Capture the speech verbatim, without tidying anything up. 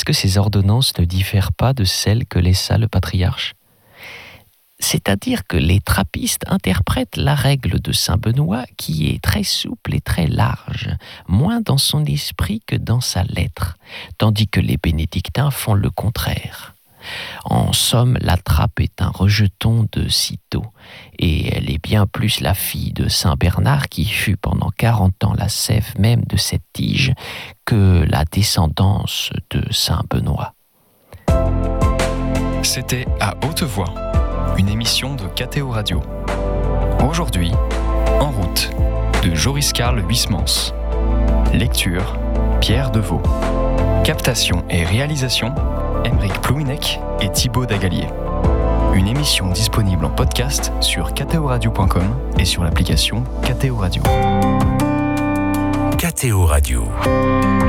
que ces ordonnances ne diffèrent pas de celles que laissa le patriarche ? C'est-à-dire que les trappistes interprètent la règle de saint Benoît qui est très souple et très large, moins dans son esprit que dans sa lettre, tandis que les bénédictins font le contraire. En somme, la trappe est un rejeton de Cîteaux, et elle est bien plus la fille de saint Bernard, qui fut pendant quarante ans la sève même de cette tige, que la descendance de saint Benoît. C'était À Haute Voix, une émission de K T O Radio. Aujourd'hui, En route, de Joris Karl Huysmans. Lecture, Pierre Deveau. Captation et réalisation, Aymeric Plouinec et Thibaut Dagalier. Une émission disponible en podcast sur k t o radio point com et sur l'application K T O Radio. K T O Radio.